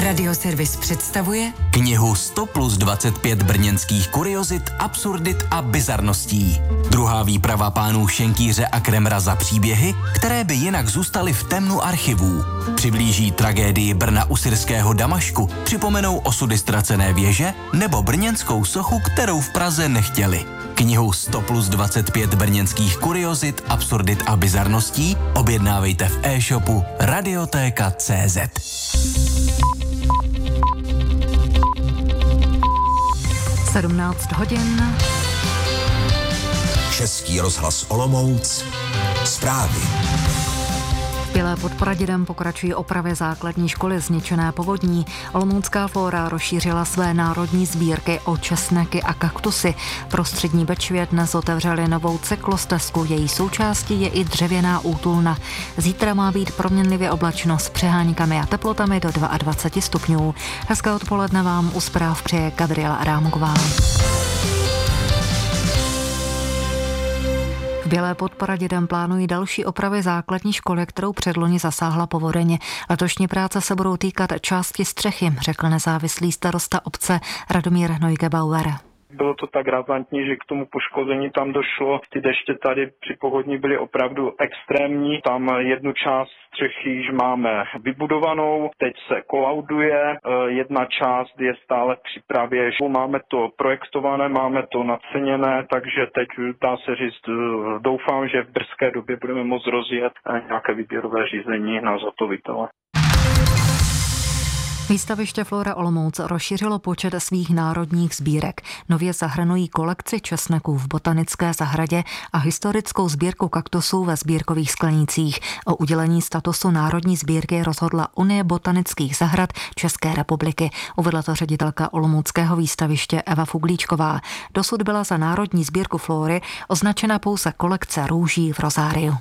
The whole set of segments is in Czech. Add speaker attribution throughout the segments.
Speaker 1: Radioservis představuje
Speaker 2: knihu 100 plus 25 brněnských kuriozit, absurdit a bizarností. Druhá výprava pánů Šenkýře a Kremra za příběhy, které by jinak zůstaly v temnu archivů. Přiblíží tragédii Brna u syrského Damašku, připomenou osudy ztracené věže nebo brněnskou sochu, kterou v Praze nechtěli. Knihu 100 plus 25 brněnských kuriozit, absurdit a bizarností objednávejte v e-shopu Radiotéka.cz.
Speaker 3: (17 hodin).
Speaker 4: Český rozhlas Olomouc. Zprávy.
Speaker 3: V Bělé pod Pradědem pokračují opravy základní školy zničené povodní. Olomoucká Flóra rozšířila své národní sbírky o česneky a kaktusy. Prostřední Bečvě dnes otevřeli novou cyklostezku, její součástí je i dřevěná útulna. Zítra má být proměnlivě oblačno s přeháníkami a teplotami do 22 stupňů. Hezké odpoledne vám u zpráv přeje Gabriela Adámková. V Bělé pod Pradědem plánují další opravy základní školy, kterou předloni zasáhla povodeň. Letošní práce se budou týkat části střechy, řekl nezávislý starosta obce Radomír Neugebauer.
Speaker 5: Bylo to tak razantní, že k tomu poškození tam došlo. Ty deště tady při povodní byly opravdu extrémní. Tam jednu část střechy již máme vybudovanou, teď se kolauduje, jedna část je stále v přípravě. Máme to projektované, máme to naceněné, takže teď dá se říct, doufám, že v brzké době budeme moct rozjet nějaké výběrové řízení na zhotovitele.
Speaker 3: Výstaviště Flóra Olomouc rozšířilo počet svých národních sbírek. Nově zahrnují kolekci česneků v botanické zahradě a historickou sbírku kaktusů ve sbírkových sklenících. O udělení statusu národní sbírky rozhodla Unie botanických zahrad České republiky. Uvedla to ředitelka olomouckého výstaviště Eva Fuglíčková. Dosud byla za národní sbírku Flóry označena pouze kolekce růží v rozáriu.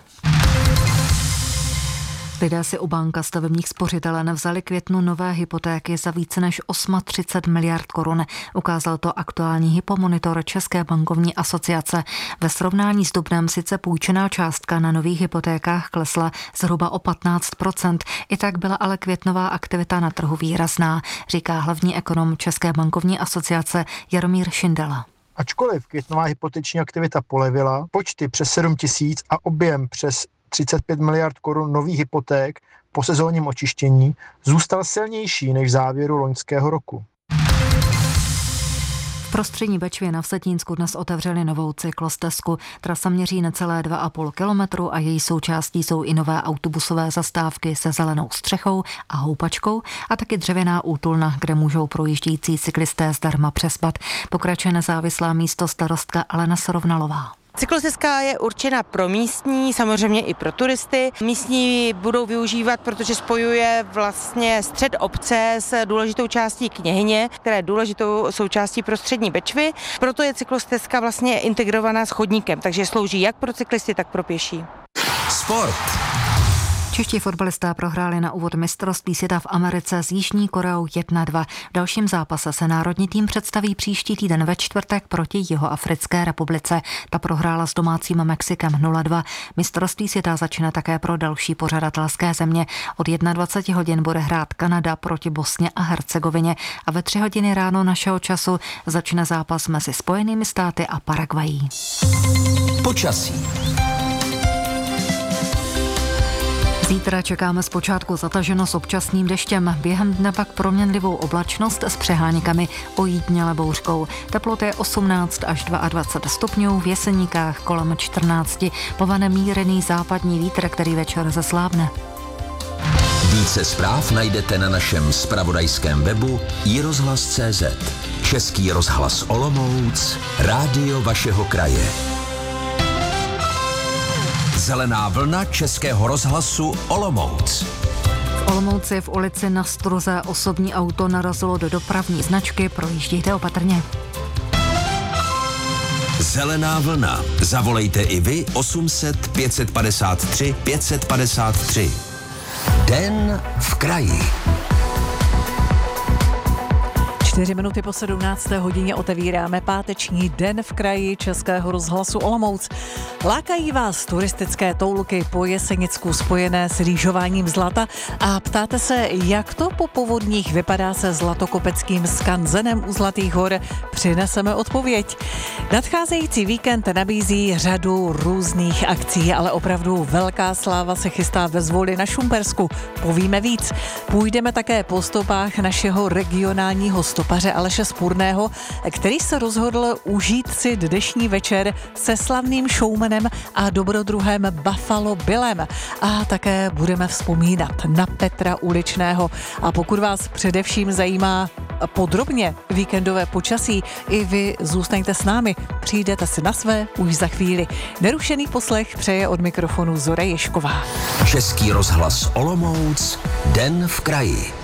Speaker 3: Lidé si u banka stavebních spořitelen vzali květnu nové hypotéky za více než 38 miliard korun. Ukázal to aktuální hypomonitor České bankovní asociace. Ve srovnání s dubnem sice půjčená částka na nových hypotékách klesla zhruba o 15%. I tak byla ale květnová aktivita na trhu výrazná, říká hlavní ekonom České bankovní asociace Jaromír Šindela.
Speaker 6: Ačkoliv květnová hypoteční aktivita polevila, počty přes 7 000 a objem přes 35 miliard korun nových hypoték po sezónním očištění zůstal silnější než v závěru loňského roku.
Speaker 3: V prostřední Bečvě na Vsetínsku dnes otevřeli novou cyklostezku. Trasa měří necelé 2,5 kilometru a její součástí jsou i nové autobusové zastávky se zelenou střechou a houpačkou a taky dřevěná útulna, kde můžou projíždějící cyklisté zdarma přespat. Pokračuje nezávislá místostarostka Alena Srovnalová.
Speaker 7: Cyklostezka je určena pro místní, samozřejmě i pro turisty. Místní budou využívat, protože spojuje vlastně střed obce s důležitou částí Kněhyně, která je důležitou součástí prostřední Bečvy. Proto je cyklostezka vlastně integrovaná s chodníkem, takže slouží jak pro cyklisty, tak pro pěší.
Speaker 4: Sport.
Speaker 3: Čeští fotbalisté prohráli na úvod mistrovství světa v Americe s Jižní Koreou 1-2. V dalším zápase se národní tým představí příští týden ve čtvrtek proti Jihoafrické republice. Ta prohrála s domácím Mexikem 0-2. Mistrovství světa začne také pro další pořadatelské země. Od 21 hodin bude hrát Kanada proti Bosně a Hercegovině a ve 3 hodiny ráno našeho času začne zápas mezi Spojenými státy a Paraguayí.
Speaker 4: Počasí.
Speaker 3: Zítra čekáme zpočátku zataženo s občasným deštěm, během dne pak proměnlivou oblačnost s přeháníkami, ojediněle bouřkou. Teploty 18 až 22 stupňů, v Jeseníkách kolem 14, povane mírný západní vítr, který večer zeslábne.
Speaker 4: Více zpráv najdete na našem zpravodajském webu iRozhlas.cz. Český rozhlas Olomouc, rádio vašeho kraje. Zelená vlna Českého rozhlasu Olomouc.
Speaker 3: V Olomouci v ulici Na Struze osobní auto narazilo do dopravní značky, projíždějte opatrně.
Speaker 4: Zelená vlna. Zavolejte i vy 800 553 553. Den v kraji.
Speaker 8: 4 minuty po 17. hodině otevíráme páteční den v kraji Českého rozhlasu Olomouc. Lákají vás turistické toulky po Jesenicku spojené s rýžováním zlata a ptáte se, jak to po povodních vypadá se zlatokopeckým skanzenem u Zlatých hor? Přineseme odpověď. Nadcházející víkend nabízí řadu různých akcí, ale opravdu velká sláva se chystá ve Zvoli na Šumpersku. Povíme víc. Půjdeme také po stopách našeho regionálního stopaře Aleše Spurného, který se rozhodl užít si dnešní večer se slavným showmanem a dobrodruhem Buffalo Billem. A také budeme vzpomínat na Petra Uličného. A pokud vás především zajímá podrobně víkendové počasí, i vy zůstaňte s námi. Přijdete si na své už za chvíli. Nerušený poslech přeje od mikrofonu Zora Ježková.
Speaker 4: Český rozhlas Olomouc, den v kraji.